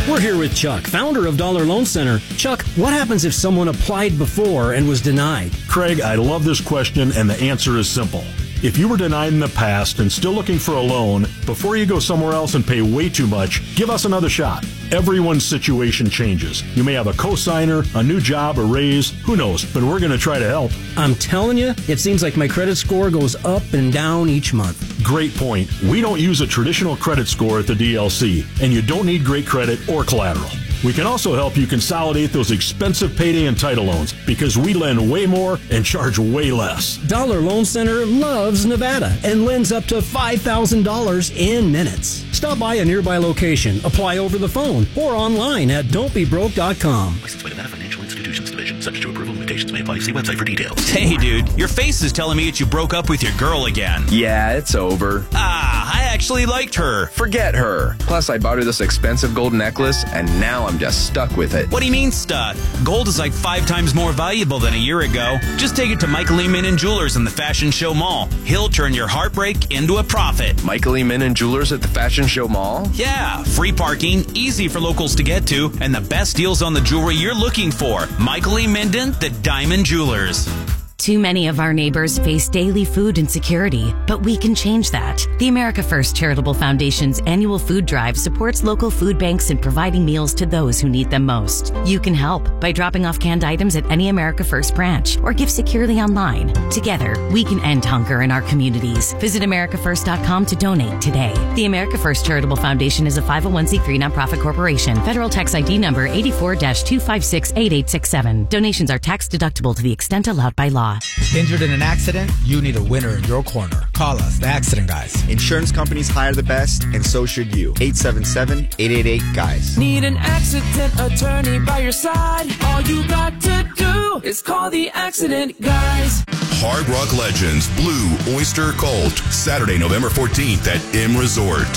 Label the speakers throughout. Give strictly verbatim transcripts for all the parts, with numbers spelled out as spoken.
Speaker 1: We're here with Chuck, founder of Dollar Loan Center. Chuck, what happens if someone applied before and was denied?
Speaker 2: Craig, I love this question, and the answer is simple. If you were denied in the past and still looking for a loan, before you go somewhere else and pay way too much, give us another shot. Everyone's situation changes. You may have a cosigner, a new job, a raise, who knows, but we're going to try to help.
Speaker 1: I'm telling you, it seems like my credit score goes up and down each month.
Speaker 2: Great point. We don't use a traditional credit score at the D L C, and you don't need great credit or collateral. We can also help you consolidate those expensive payday and title loans because we lend way more and charge way less.
Speaker 1: Dollar Loan Center loves Nevada and lends up to five thousand dollars in minutes. Stop by a nearby location, apply over the phone, or online at don't be broke dot com.
Speaker 3: Licensed by Nevada Financial Institutions Division. Subject to approval. Limitations may apply. See website for details.
Speaker 4: Hey, dude, your face is telling me that you broke up with your girl again.
Speaker 5: Yeah, it's over.
Speaker 4: Ah, I actually liked her.
Speaker 5: Forget her. Plus, I bought her this expensive gold necklace, and now I'm just stuck with it.
Speaker 4: What do you mean stuck? Gold is like five times more valuable than a year ago. Just take it to Michael E. Minnan Jewelers in the Fashion Show Mall. He'll turn your heartbreak into a profit.
Speaker 5: Michael E. Minnan Jewelers at the Fashion Show Mall?
Speaker 4: Yeah, free parking, easy for locals to get to, and the best deals on the jewelry you're looking for. Michael E. Minden, the Diamond Jewelers.
Speaker 6: Too many of our neighbors face daily food insecurity, but we can change that. The America First Charitable Foundation's annual food drive supports local food banks in providing meals to those who need them most. You can help by dropping off canned items at any America First branch or give securely online. Together, we can end hunger in our communities. Visit america first dot com to donate today. The America First Charitable Foundation is a five oh one c three nonprofit corporation. Federal tax I D number eighty-four dash two five six eight eight six seven. Donations are tax deductible to the extent allowed by law.
Speaker 7: Injured in an accident? You need a winner in your corner. Call us, the Accident Guys.
Speaker 8: Insurance companies hire the best, and so should you. eight seven seven, eight eight eight, guys.
Speaker 9: Need an accident attorney by your side? All you got to do is call the Accident Guys.
Speaker 10: Hard Rock Legends Blue Oyster Cult, Saturday, November fourteenth at M Resort.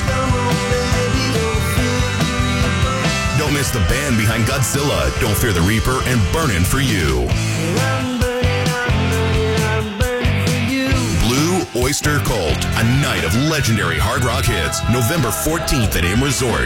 Speaker 10: Don't miss the band behind Godzilla, Don't Fear the Reaper, and Burnin' For You. Blue Oyster Cult, a night of legendary hard rock hits, November fourteenth at M Resort.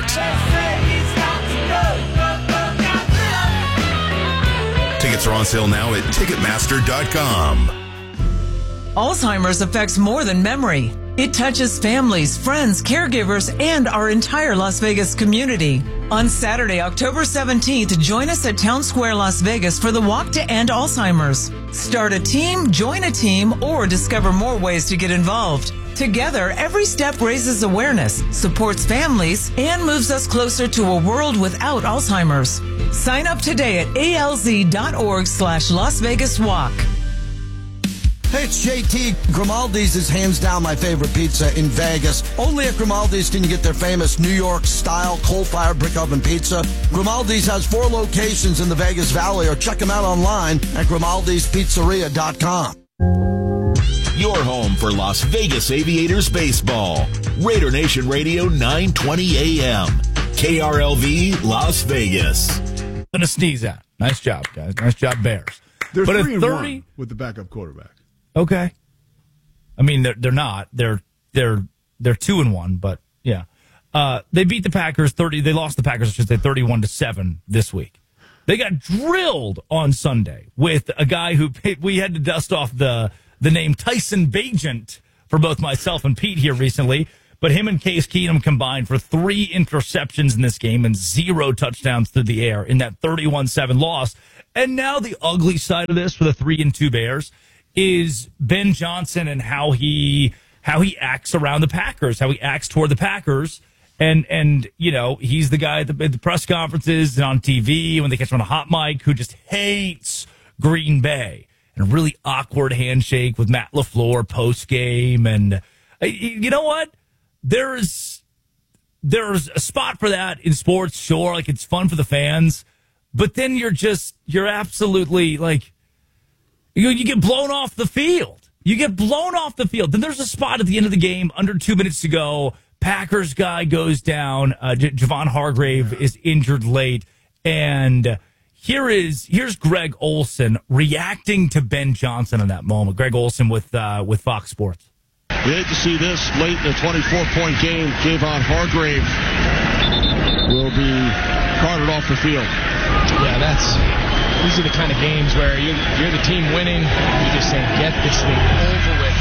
Speaker 10: Tickets are on sale now at Ticketmaster dot com.
Speaker 11: Alzheimer's affects more than memory. It touches families, friends, caregivers, and our entire Las Vegas community. On Saturday, October seventeenth, join us at Town Square, Las Vegas for the Walk to End Alzheimer's. Start a team, join a team, or discover more ways to get involved. Together, every step raises awareness, supports families, and moves us closer to a world without Alzheimer's. Sign up today at A L Z dot org slash Las Vegas Walk.
Speaker 12: Hey, it's J T. Grimaldi's is hands down my favorite pizza in Vegas. Only at Grimaldi's can you get their famous New York-style coal-fired brick oven pizza. Grimaldi's has four locations in the Vegas Valley, or check them out online at grimaldis pizzeria dot com.
Speaker 10: Your home for Las Vegas Aviators baseball. Raider Nation Radio, nine twenty a.m. K R L V, Las Vegas.
Speaker 13: Gonna sneeze out. Nice job, guys. Nice job, Bears.
Speaker 14: They're
Speaker 13: but
Speaker 14: three and
Speaker 13: thirty
Speaker 14: one with the backup quarterback.
Speaker 13: Okay. I mean, they're they're not. They're they're they're two and one, but yeah. Uh, they beat the Packers thirty. They lost the Packers, I should say, thirty-one to seven this week. They got drilled on Sunday with a guy who we had to dust off the the name Tyson Bagent for both myself and Pete here recently. But him and Case Keenum combined for three interceptions in this game and zero touchdowns through the air in that thirty-one seven loss. And now the ugly side of this for the three and two Bears is Ben Johnson and how he how he acts around the Packers, how he acts toward the Packers. And, and you know, he's the guy at the, at the press conferences and on T V when they catch him on a hot mic who just hates Green Bay. And a really awkward handshake with Matt LaFleur post-game. And uh, you know what? There's, there's a spot for that in sports, sure. Like, it's fun for the fans. But then you're just, you're absolutely, like, you, you get blown off the field. You get blown off the field. Then there's a spot at the end of the game, under two minutes to go. Packers guy goes down. Uh, J- Javon Hargrave is injured late. And here is here's Greg Olsen reacting to Ben Johnson in that moment. Greg Olsen with uh, with Fox Sports.
Speaker 15: You hate to see this late in a twenty-four point game. Javon Hargrave will be
Speaker 14: carted off the field.
Speaker 15: Yeah, that's these are the kind of games where you, you're the team winning. You're just saying, get this thing over with.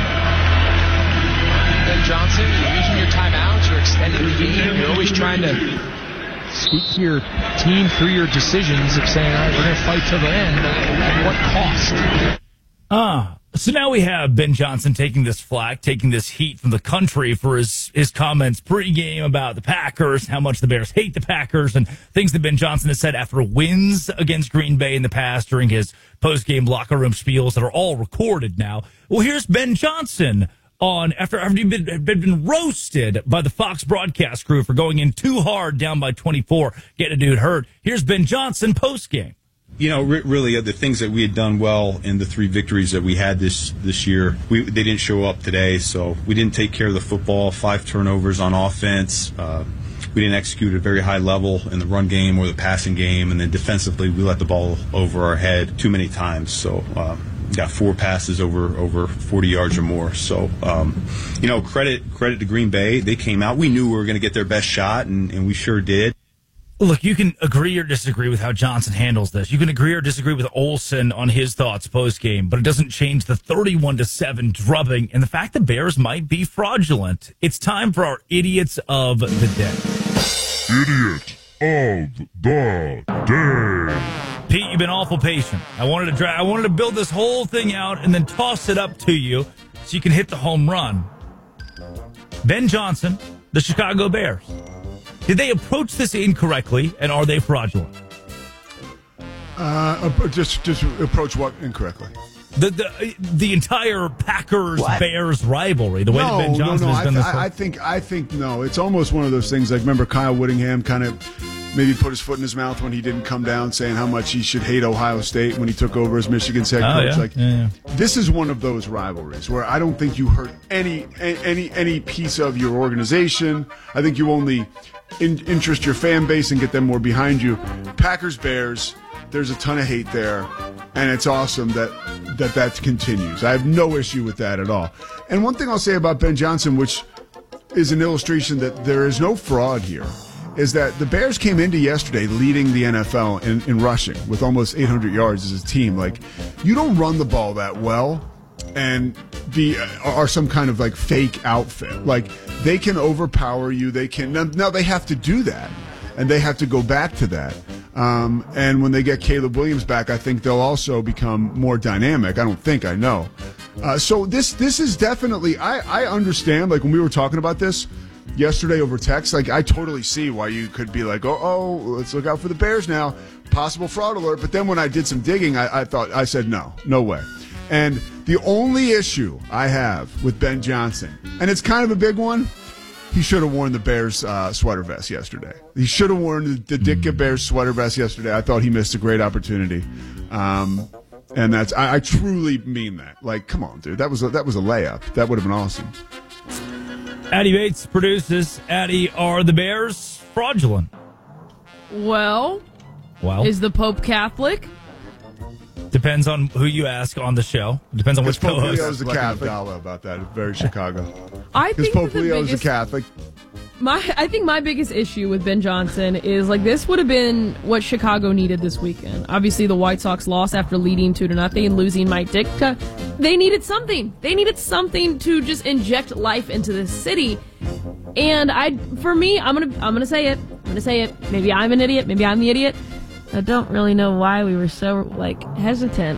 Speaker 15: Ben Johnson, you're using your timeouts. You're extending the game. You're always trying to speak to your team through your decisions of saying, all right, we're going to fight till the end. At what cost?
Speaker 13: Ah. So now we have Ben Johnson taking this flack, taking this heat from the country for his, his comments pregame about the Packers, how much the Bears hate the Packers, and things that Ben Johnson has said after wins against Green Bay in the past during his postgame locker room spiels that are all recorded now. Well, here's Ben Johnson on after, after you've been, been, been roasted by the Fox broadcast crew for going in too hard down by twenty-four, getting a dude hurt. Here's Ben Johnson postgame.
Speaker 16: You know, re- really, the things that we had done well in the three victories that we had this this year, we, they didn't show up today. So we didn't take care of the football. Five turnovers on offense. Uh, we didn't execute at a very high level in the run game or the passing game, and then defensively, we let the ball over our head too many times. So uh, got four passes over over forty yards or more. So um, you know, credit credit to Green Bay. They came out. We knew we were going to get their best shot, and, and we sure did.
Speaker 13: Look, you can agree or disagree with how Johnson handles this. You can agree or disagree with Olsen on his thoughts post-game, but it doesn't change the thirty-one to seven drubbing and the fact the Bears might be fraudulent. It's time for our idiots of the day.
Speaker 17: Idiot of the day.
Speaker 13: Pete, you've been awful patient. I wanted to dra- I wanted to build this whole thing out and then toss it up to you so you can hit the home run. Ben Johnson, the Chicago Bears. Did they approach this incorrectly, and are they fraudulent?
Speaker 18: Uh, just just approach what incorrectly?
Speaker 13: The the the entire Packers-Bears rivalry, the way
Speaker 18: no,
Speaker 13: that Ben Johnson
Speaker 18: no, no.
Speaker 13: has done
Speaker 18: I,
Speaker 13: this.
Speaker 18: I, I think I think no. It's almost one of those things. Like, remember Kyle Whittingham kind of maybe put his foot in his mouth when he didn't come down, saying how much he should hate Ohio State when he took over as Michigan's head coach.
Speaker 13: Oh, yeah.
Speaker 18: Like,
Speaker 13: yeah, yeah.
Speaker 18: this is one of those rivalries where I don't think you hurt any any any piece of your organization. I think you only in, interest your fan base and get them more behind you. Packers Bears, there's a ton of hate there, and it's awesome that that that continues. I have no issue with that at all. And one thing I'll say about Ben Johnson, which is an illustration that there is no fraud here, is that the Bears came into yesterday leading the N F L in, in rushing with almost eight hundred yards as a team. Like, you don't run the ball that well and be are some kind of like fake outfit. Like, they can overpower you. They can now, now they have to do that, and they have to go back to that. Um, and when they get Caleb Williams back, I think they'll also become more dynamic. I don't think, I know. Uh, so this this is definitely, I, I understand, like when we were talking about this yesterday over text, like I totally see why you could be like, oh, oh, let's look out for the Bears now. Possible fraud alert. But then when I did some digging, I, I thought, I said, no, no way. And the only issue I have with Ben Johnson, and it's kind of a big one, he should have worn the Bears uh, sweater vest yesterday. He should have worn the, the Ditka Bears sweater vest yesterday. I thought he missed a great opportunity. Um, and that's, I, I truly mean that. Like, come on, dude. That was a, that was a layup. That would have been awesome.
Speaker 13: Addie Bates produces. Addie, are the Bears fraudulent?
Speaker 19: Well,
Speaker 13: well,
Speaker 19: is the Pope Catholic?
Speaker 13: Depends on who you ask on the show. Depends on which
Speaker 18: Pope
Speaker 13: co-host.
Speaker 18: Leo's a Catholic. About that, very Chicago.
Speaker 19: I
Speaker 18: Because
Speaker 19: think
Speaker 18: Pope
Speaker 19: that the
Speaker 18: Leo's
Speaker 19: biggest,
Speaker 18: a Catholic.
Speaker 19: My, I think my biggest issue with Ben Johnson is like this would have been what Chicago needed this weekend. Obviously, the White Sox lost after leading two to nothing and losing Mike Ditka. They needed something. They needed something to just inject life into this city. And I, for me, I'm gonna, I'm gonna say it. I'm gonna say it. Maybe I'm an idiot. Maybe I'm the idiot. I don't really know why we were so like hesitant